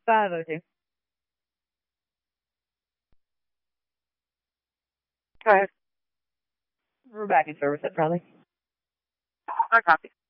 502. Go ahead. We're back in service, probably. I copy.